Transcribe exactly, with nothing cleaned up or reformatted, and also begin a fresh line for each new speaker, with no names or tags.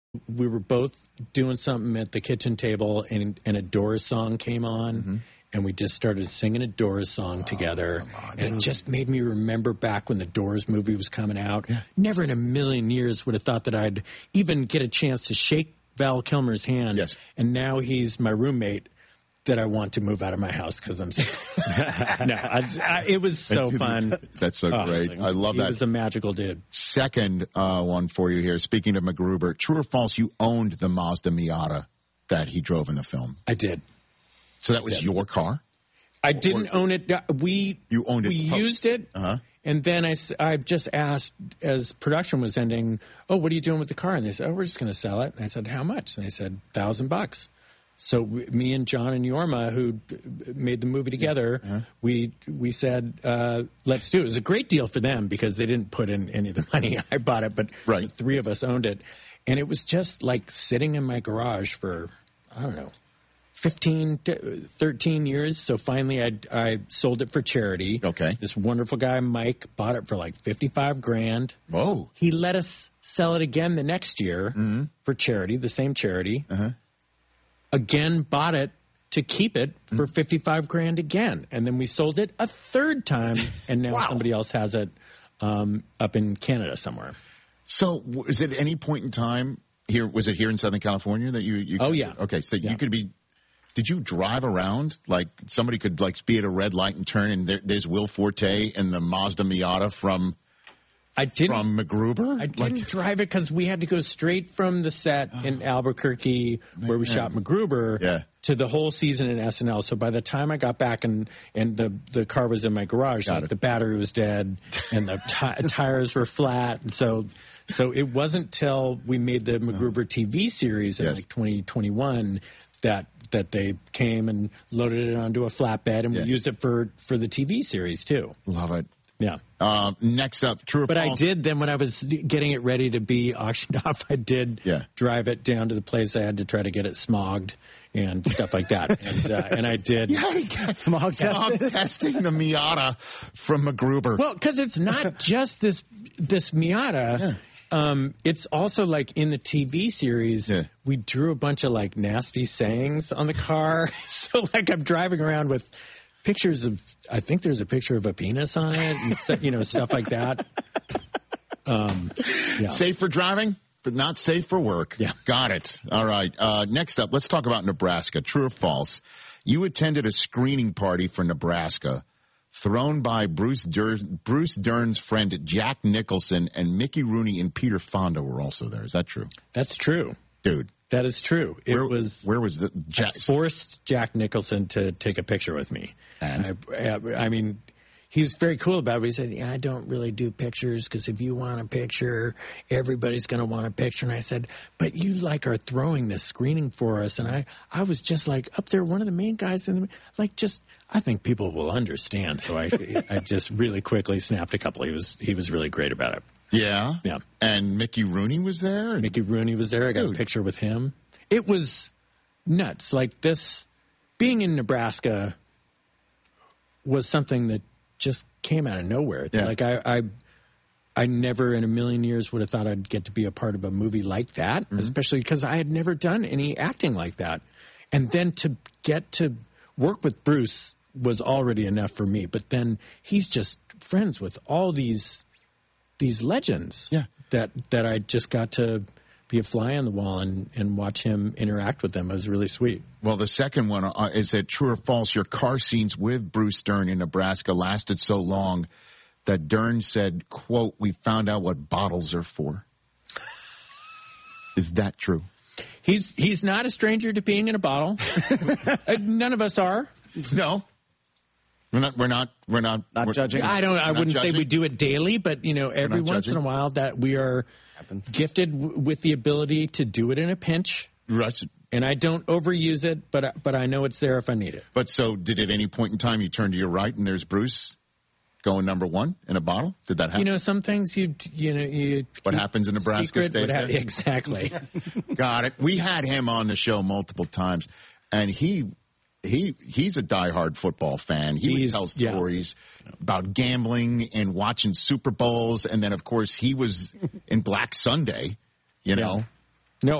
we were both doing something at the kitchen table, and, and a Doors song came on, mm-hmm. and we just started singing a Doors song oh, together. On, and it just made me remember back when the Doors movie was coming out. Yeah. Never in a million years would have thought that I'd even get a chance to shake Val Kilmer's hand.
Yes.
And now he's my roommate that I want to move out of my house because I'm so no, I, I, it was so fun.
That's so oh, great. I love
he
that.
He was a magical dude.
Second uh, one for you here. Speaking of MacGruber, true or false, you owned the Mazda Miata that he drove in the film?
I did.
So that was your car?
I didn't or, own it. We
You owned it.
We
post.
used it.
Uh-huh.
And then I, I just asked, as production was ending, oh, what are you doing with the car? And they said, oh, we're just going to sell it. And I said, how much? And they said, thousand bucks. So we, me and John and Yorma, who made the movie together, uh-huh. we we said, uh, let's do it. It was a great deal for them because they didn't put in any of the money. I bought it, but
right.
the three of us owned it. And it was just like sitting in my garage for, I don't know, fifteen, thirteen years. So finally I, I sold it for charity.
Okay.
This wonderful guy, Mike, bought it for like fifty-five grand.
Whoa.
He let us sell it again the next year
mm-hmm.
for charity, the same charity.
Uh-huh.
Again, bought it to keep it for fifty-five grand again. And then we sold it a third time, and now
wow.
somebody else has it um, up in Canada somewhere.
So was it any point in time here, was it here in Southern California that you? you
oh, yeah.
Okay, so
yeah.
you could be, did you drive around? Like somebody could like be at a red light and turn, and there, there's Will Forte and the Mazda Miata from...
I didn't,
from MacGruber?
I didn't
like,
drive it because we had to go straight from the set in Albuquerque where we shot MacGruber
yeah.
to the whole season in S N L. So by the time I got back and, and the, the car was in my garage, like the battery was dead and the t- tires were flat. And so so it wasn't till we made the MacGruber T V series in
yes.
like twenty twenty-one that that they came and loaded it onto a flatbed, and yeah. we used it for, for the T V series too.
Love it.
Yeah.
Uh, next up, true or
but
false?
But I did, then when I was getting it ready to be auctioned off, I did
yeah.
drive it down to the place. I had to try to get it smogged and stuff like that. And, uh, and I did.
Smog, smog testing the Miata from MacGruber.
Well, because it's not just this this Miata.
Yeah.
Um, it's also like in the T V series,
yeah.
we drew a bunch of like nasty sayings on the car. So like I'm driving around with pictures of, I think there's a picture of a penis on it, and you know, stuff like that. Um, yeah.
Safe for driving, but not safe for work.
Yeah.
Got it. All right. Uh, next up, let's talk about Nebraska. True or false? You attended a screening party for Nebraska thrown by Bruce, Dur- Bruce Dern's friend Jack Nicholson, and Mickey Rooney and Peter Fonda were also there. Is that true?
That's true.
Dude.
That is true. It
where,
was.
Where was the
Jack? I forced Jack Nicholson to take a picture with me.
And
I, I mean, he was very cool about it. But he said, yeah, "I don't really do pictures because if you want a picture, everybody's going to want a picture." And I said, "But you like are throwing this screening for us." And I, I was just like up there, one of the main guys in the like just. I think people will understand. So I, I just really quickly snapped a couple. He was he was really great about it.
Yeah.
Yeah.
And Mickey Rooney was there?
Mickey Rooney was there. I got
Dude.
a picture with him. It was nuts. Like this, being in Nebraska was something that just came out of nowhere.
Yeah.
Like I, I, I never in a million years would have thought I'd get to be a part of a movie like that, mm-hmm. especially because I had never done any acting like that. And then to get to work with Bruce was already enough for me. But then he's just friends with all these these legends
yeah.
that, that I just got to be a fly on the wall and, and watch him interact with them. It was really sweet.
Well, the second one uh, is that true or false, your car scenes with Bruce Dern in Nebraska lasted so long that Dern said, quote, "We found out what bottles are for." Is that true?
He's he's not a stranger to being in a bottle. None of us are.
No. We're not, we're not, we're not,
not
we're,
judging.
I don't, I wouldn't
judging.
say we do it daily, but you know, every once
judging.
in a while that we are
Happens.
gifted w- with the ability to do it in a pinch.
Right.
And I don't overuse it, but, but I know it's there if I need it.
But so did at any point in time you turn to your right and there's Bruce going number one in a bottle? Did that happen?
You know, some things you, you know, you.
What happens in Nebraska
secret,
stays there?
ha- exactly.
Got it. We had him on the show multiple times and he, He he's a diehard football fan. He
he's,
would tell stories yeah. about gambling and watching Super Bowls, and then of course he was in Black Sunday, you know,